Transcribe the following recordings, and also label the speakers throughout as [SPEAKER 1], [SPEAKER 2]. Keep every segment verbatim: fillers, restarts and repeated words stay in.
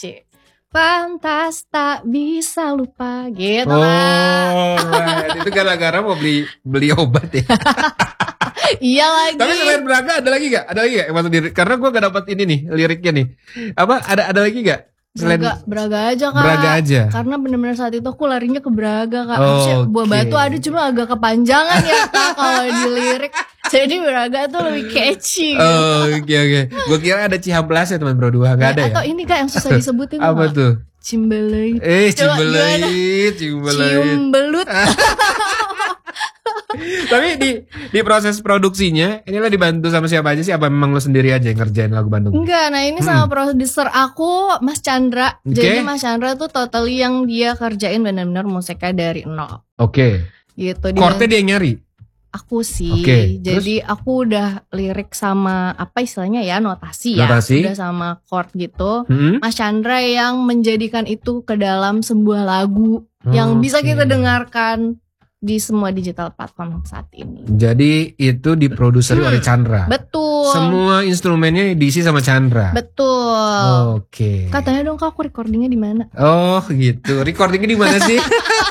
[SPEAKER 1] C. Pantas tak bisa lupa gitu
[SPEAKER 2] Oh,
[SPEAKER 1] kan.
[SPEAKER 2] itu gara-gara mau beli beli obat ya.
[SPEAKER 1] Iya lagi.
[SPEAKER 2] Tapi selain Braga ada lagi gak? Ada lagi gak yang masuk diri? Karena gue gak dapat ini nih liriknya nih. Apa ada ada lagi gak? Selain
[SPEAKER 1] Braga, Braga aja kak.
[SPEAKER 2] Braga aja.
[SPEAKER 1] Karena benar-benar saat itu aku larinya ke Braga kak.
[SPEAKER 2] Oh,
[SPEAKER 1] Harusnya Buah
[SPEAKER 2] oke.
[SPEAKER 1] Batu ada cuma agak kepanjangan ya kak kalau di lirik. Jadi Braga tuh lebih catchy. Gitu.
[SPEAKER 2] Oh oke oke. Gue kira ada Cihamplas ya teman bro dua. Gak ada ya?
[SPEAKER 1] Atau ini kak yang susah disebutin.
[SPEAKER 2] Apa
[SPEAKER 1] kak?
[SPEAKER 2] tuh?
[SPEAKER 1] Cimbelait.
[SPEAKER 2] Eh
[SPEAKER 1] Coba gimana?
[SPEAKER 2] Cimbelait, Cimbelait.
[SPEAKER 1] Cimbelut.
[SPEAKER 2] Tapi di di proses produksinya inilah dibantu sama siapa aja sih? Apa memang lo sendiri aja yang ngerjain lagu Bandung?
[SPEAKER 1] Enggak, nah ini sama produser aku Mas Chandra.
[SPEAKER 2] Oke.
[SPEAKER 1] Jadi Mas Chandra tuh totally yang dia kerjain benar-benar musiknya dari nol.
[SPEAKER 2] Oke.
[SPEAKER 1] Gitu.
[SPEAKER 2] Chordnya dia yang nyari.
[SPEAKER 1] Aku sih.
[SPEAKER 2] Oke,
[SPEAKER 1] Jadi aku udah lirik sama apa istilahnya ya notasi ya.
[SPEAKER 2] Notasi.
[SPEAKER 1] Udah sama chord gitu.
[SPEAKER 2] Hmm?
[SPEAKER 1] Mas Chandra yang menjadikan itu ke dalam sebuah lagu yang bisa
[SPEAKER 2] Oke.
[SPEAKER 1] kita dengarkan di semua digital platform saat ini.
[SPEAKER 2] Jadi itu diproduseri
[SPEAKER 1] Hmm.
[SPEAKER 2] oleh Chandra.
[SPEAKER 1] Betul.
[SPEAKER 2] Semua instrumennya diisi sama Chandra.
[SPEAKER 1] Betul.
[SPEAKER 2] Oke.
[SPEAKER 1] Katanya dong kak aku recordingnya di mana?
[SPEAKER 2] Oh gitu. Recordingnya di mana sih?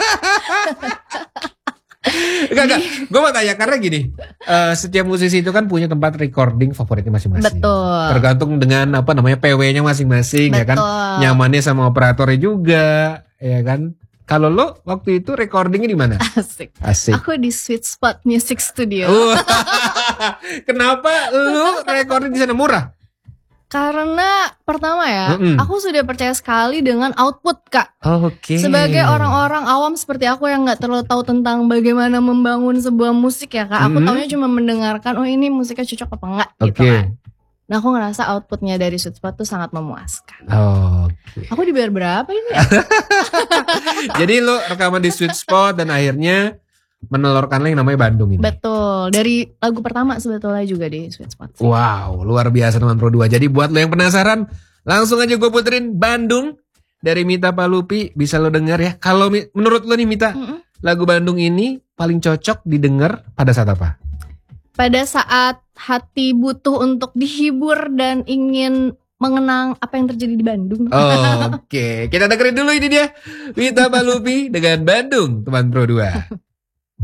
[SPEAKER 2] Enggak, enggak. Gue mau tanya karena gini, eh, setiap musisi itu kan punya tempat recording favoritnya masing-masing.
[SPEAKER 1] Betul.
[SPEAKER 2] Tergantung dengan apa namanya P W-nya masing-masing ya kan.
[SPEAKER 1] Betul.
[SPEAKER 2] Nyamannya sama operatornya juga, ya kan. Kalau lo waktu itu recordingnya di mana?
[SPEAKER 1] Asik.
[SPEAKER 2] Asik.
[SPEAKER 1] Aku di Sweet Spot Music Studio.
[SPEAKER 2] Uh, Kenapa lo recording di sana murah?
[SPEAKER 1] Karena pertama ya,
[SPEAKER 2] Mm-mm.
[SPEAKER 1] aku sudah percaya sekali dengan output kak.
[SPEAKER 2] Oke.
[SPEAKER 1] Sebagai orang-orang awam seperti aku yang nggak terlalu tahu tentang bagaimana membangun sebuah musik ya kak. Aku
[SPEAKER 2] Mm-mm.
[SPEAKER 1] taunya cuma mendengarkan, oh ini musiknya cocok apa enggak gitu
[SPEAKER 2] Oke.
[SPEAKER 1] kan. Nah aku ngerasa outputnya dari Sweet Spot tuh sangat memuaskan.
[SPEAKER 2] Oke.
[SPEAKER 1] Aku dibayar berapa ini ya?
[SPEAKER 2] Jadi lo rekaman di Sweet Spot dan akhirnya menelurkan yang namanya Bandung ini.
[SPEAKER 1] Betul, dari lagu pertama sebetulnya juga di Sweet Spot sih.
[SPEAKER 2] Wow, luar biasa teman Pro dua. Jadi buat lo yang penasaran, langsung aja gue puterin Bandung dari Mita Palupi. Bisa lo denger ya. Kalau mi- menurut lo nih Mita,
[SPEAKER 1] Mm-mm.
[SPEAKER 2] lagu Bandung ini paling cocok didengar pada saat apa?
[SPEAKER 1] Pada saat hati butuh untuk dihibur dan ingin mengenang apa yang terjadi di Bandung.
[SPEAKER 2] Oke, kita dengerin dulu ini dia. Mita Palupi dengan Bandung, teman Pro dua.